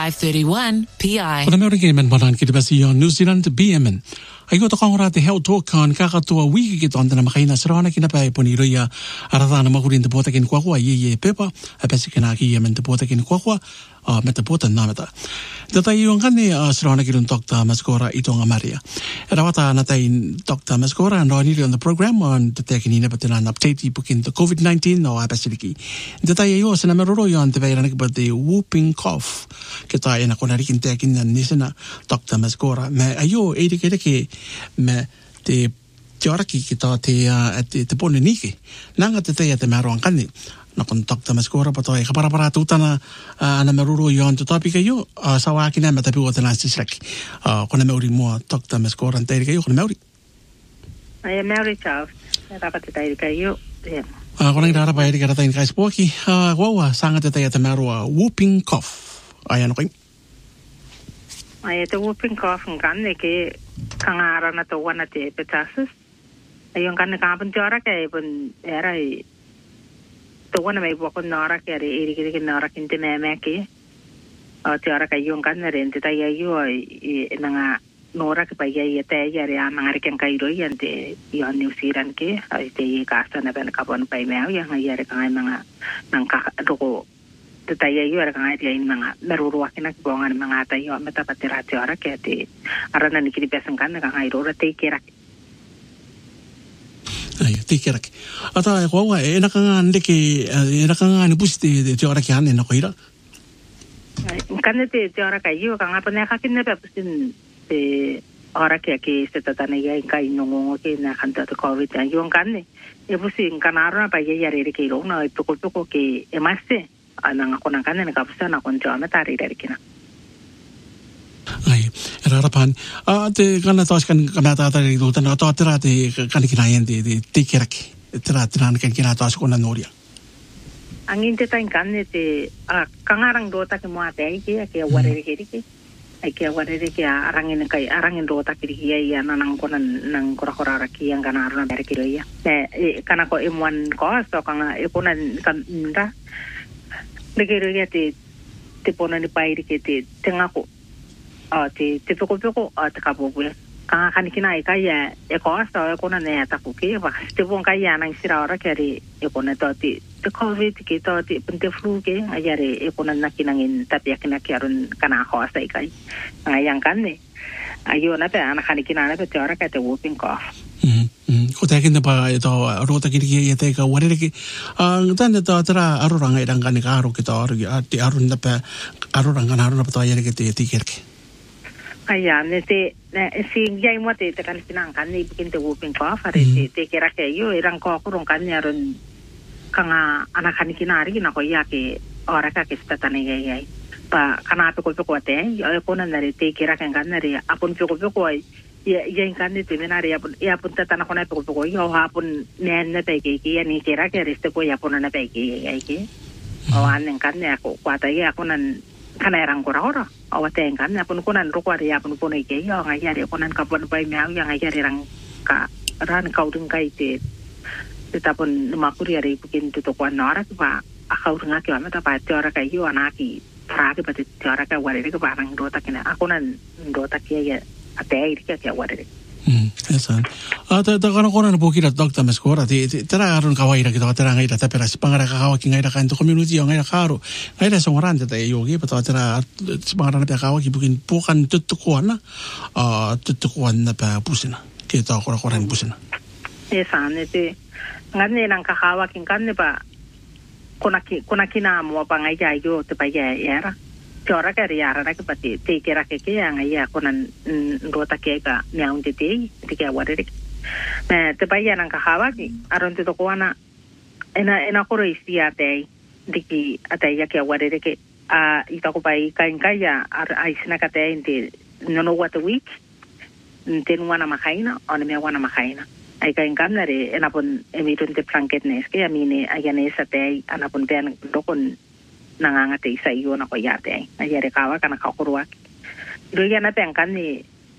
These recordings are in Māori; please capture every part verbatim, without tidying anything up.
five thirty-one P I. Kuna meron kimen banan kita basi yon New Zealand B M N. Ayo to kong rate heo to kan kakatua wiki kita onda na makaina serana kina pa iponi roya arata na makurin te pota kin kwa kwa ye ye pepa apesi kina ki yemen te pota kin kwa kwa meta pota na meta. Data yung kani serana kilun Doctor Mascora itong Maria. Erawata natain Doctor Mascora and Ronnie on the program on the tekinina patina an update ipukin the COVID nineteen no apesiliki. Data yo sa nameroro yon te vayranik ba the whooping cough. Kita ina kunarikin tekin na nisina Doctor Mascora. Me ayo edi kede ke me te te oraki kita te te te pone niki nanga te te te maroan kani na kontakta Mascora patoi kapara para tutana ana meruru yon to topic yo sawa kina meta pi wotana sisraki kona meuri mo Doctor Mascora te ri yo kona meuri ai meuri chao rapa te tai ka yo ah kona ngira rapa ri kara tain kai spoki wa sanga te te te marua whooping cough ai ano kai ai te whooping cough ngane ke kangara na to wana te petasis ayong kan ka pun jora ke pun era to wana mai bo kon nara ke ri ri ke nara kinte me me ke o jora ka yung kan ren te tai ayu ai nanga nora ke pa ye te ya ri amang ri ken kai ro yan te yo New Zealand ke ai te ka sa na ben ka bon pai me ya ya ri ka mga nang ka ro te tai ayu ara ka ai mga meruru akina ke bongan mga tayo meta patira jora ke te arana ni kini pesan kan ka ai ro te kera ai te kera ata ko wa e na ka ande ke e na ka ni pusti de jora ke ane na ko ira kan te jora ka yu ka ngapa na ka kinne pe pusin te ora ke ke se ta na ya ka inongo ke na kan ta covid ya yu kan ne e pusin kanaro na pa ye ya re ke ro na to ko to ko ke e maste anang ako nang kanin nakapusta na kung tiyo matari dari kina. Ay, rarapan. Ah, te kana tos kan kamata tari do tan to tira te kan kinayen de de tikirak. Tira tira kan kina tos ko na noria. Ang inte tan kan te kangarang do ta ke mo ate ke ke warere ke ke. Ay ke warere ke arangin kai arangin do ta ke ya ya nanang ko nan nang kora-kora ki yang kana arna dari ke ya. Eh kana ko imwan ko so kanga e ko nan kan nda Negero ya te te pona ni pairi ke te tenga ko a te te poko poko a te kapo pula ka kan kina ka ya e ko asa e ko na ne ta ku ke ba te bon ka ya nang sira ora ke ri e ko na to te te covid ke to te pente flu ke a ya re e ko na na kinangin tapi akina ke arun kana ho asa kai a yang kan ne ayo na te ana kan kina na te ora ka te whooping cough ko te kinda pa ito rota kiri ki te ka warere ki ang tan ito tara aruranga idang kan ka aro kita aro ati arun na pa aruranga na arun na pa yere ki te tikir ki aya ne te si yai mo te te kan pinang kan ni bikin te whooping cough are te te kira ke yo irang ko kurung kan ya arun kanga anak kan kinari na ko ya ke ora ka ke sta tane yai yai pa kana pe ko ko te yo ko na re te kira kan kan re apun pe ko ko ya ya kan ni te menari ya pun ya pun tata na ko na pe ko yo ha pun ne na pe ke ke ni kira ke reste ko ya pun na pe ke ya ke o an kan ne ko kwa ta ya ko nan kana rang ko ora o te kan na pun ko nan ro kwa ya pun ko ne ke yo nga ya re ko nan ka pun pai ma ya nga ya re rang ka ran ka udung kai te te ta pun ma ku ri re kin to ko na ora ba a ka udung ka ma ta pa te ora ka yo anaki tra ke pa te ora ka wa re ka ba rang ro ta kina ako nan ro ta ke ya ate ai ke ke warere mm esa ata ta kana kona no pokira Doctor Mascora te tera arun kawaira kita tera ngai ta pera spangara ka kawa ki ngai ra kan to community ngai ra karo ngai ra songorante te yogi pa tera spangara na kawa ki bukin pokan tuttu kuana a tuttu kuana pa pusina ke ta kora kora pusina esa ne te ngane nang ka kawa kin kan ne pa kona ki kona kina mo pa ngai ja yo te pa ya era Jora ka riara na kapati te kera ke ke yang ya konan rota ke ka miaun te te te ke warere na te paya nang ka hawa ki aron te to koana ena ena ko reisi ate diki ate ya ke warere ke a ita ko pai kain kaya ar aisna ka te inte no no what a week ten wana makaina on me wana makaina ai kain kamnare ena pon emitun te blanket nes ke amine ayane sa te ana pon ben dokon nanganga te isa iyo na ko yate ayere kawa kana ka kurwa do ya na ten kan ni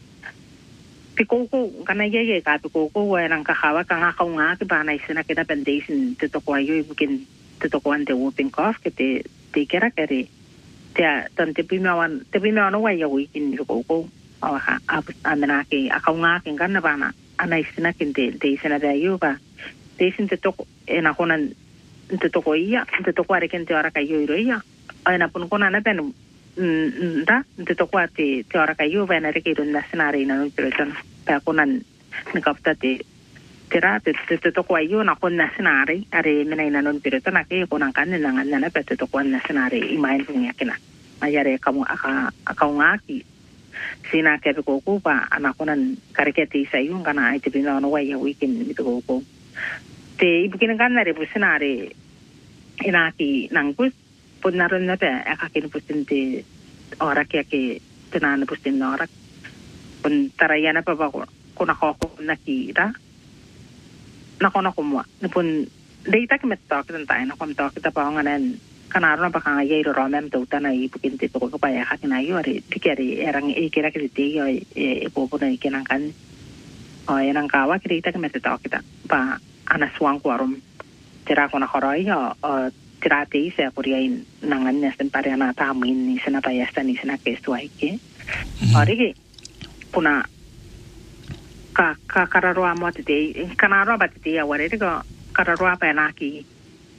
pikoko kana ye ye ka pikoko wa nang ka kawa ka nga ka nga ke ba na isina ke na pendation te to ko ayo bukin te to ko ante whooping cough ke te te kera kere Tia tan te pimawan te pimawan wa ya wikin ko ko aha amena ke akaunga ke ganna bana ana isina kinte te isina da yuba te isin te toko ena konan te toko ia te toko are kente ora ka yo ia ana pun kona na pen nda te toko te te ora ka yo vena re ke ron nasinare na no person pa konan ni kapta te tera te te toko ayo na kon nasinare are mena ina non person na ke konan kan na ngana na te toko nasinare imain punya kena ayare kamu aka akaunga ki sina ke ko ko pa ana konan kariketi sayung kana ai te bina no wai weekend mi ko ko te ibukin kan na re businare ina ki nangkus punaron na te aka kin pusinte ora ke ke tenan pustin ora pun tarayana pa ba ko na ko na ki ra na ko na ko mo pun data ke metta ka tan na ko metta ka pa nganan kanaro pa kang ayay ro mem to tanay ibukin te ko pa ya hakina yo re tikere erang e kira ke te yo e popo na ikenang kan o enang kawa kita ke metta kita pa ana swang ko arum tira ko na khorai yo tira te se kuriain nangan na sen pare ana tamin ni sena pa yasta ni sena ke suai ke orige puna ka ka kararo amo te kanaro ba te ya ware ko kararo pa na ki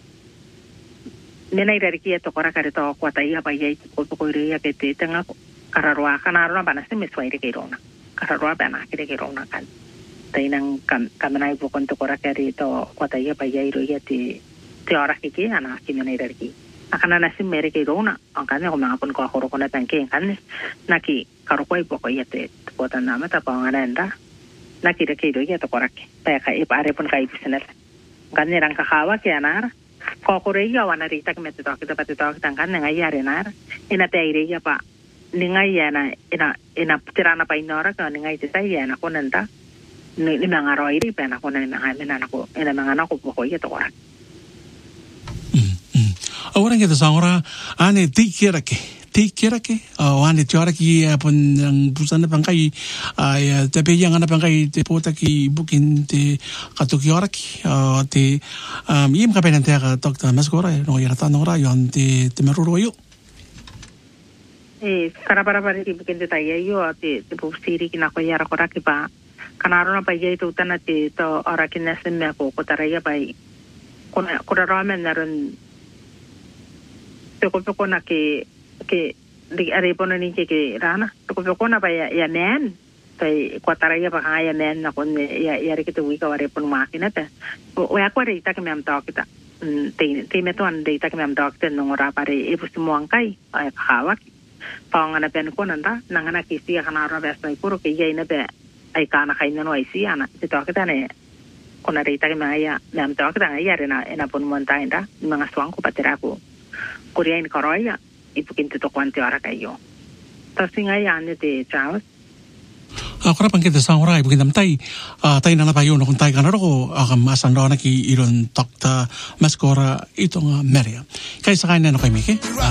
nena irariki to kora kare to kwata ia pa ia ko ko ire ke te tenga kararwa kanarwa bana se me swaire ke rona kararwa bana ke ke rona kan tainang kam kamanai po kon to kora kare to kwata ia pa ia iro ia te te ora ke ke ana ki nena irariki akana na se mere ke rona angkane ko mga pon ko horo ko na tangke kan naki karokoi po ko ia te kwata na mata pa ngarenda naki re ke iro ia to kora ke pa ka e pare pon kai bisenet ganne rang ka hawa ke anar ko ko re ya wana rita ke mete to kita pate to tangkan nga ya renar ina te ire ya pa ninga ya na ina ina tirana pa inora ka ninga ite sai ya na konenta ni ni mga ro ire pa na konen nga mena na ko ina mga na ko ko ya to ora mm ora ke sangora ane tikira ke tikira ke o ane tiora ki pon ang busan na pangkai ay te pe yang ana pangkai te pota ki bukin te katuki ora ki te um yim ka penante ka dokta maskora no ya ta no ra yon te te meruro yo eh para para para ki bukin te tai yo te te pusiri ki na ko ya ra kora ki pa kanaro na pa ye to tana te to ora ki na sen me ko ko taraya pai kona kora ramen naron te ko ko na ke ke di are pono ni ke ke rana to ko ko na ba ya ya men tai ko taraya ba ya men na kon ya ya re ke to wi ka are pon makina ta o ya ko re ta ke mem ta kita te te me to an de ta ke mem ta kita no ora pare e pus mo angkai ai khawa pa ngana pen ko nanda nangana ki sia kana ra besta ko ke ye na be ai kana khaina no ai sia na te to kita ne kona re ta ke ma ya mem ta kita ya re na ena pon mo ta inda mga swang ko patera ko Korean koroya ipukin te to kwante ora kayo tasinga ya ne te chaos akora pang kita sangora ipukin tamtai tay na napayo no kung tay kanaro ko akam asan ro na ki iron takta maskora itong Maria kaysa kain na no kay Mike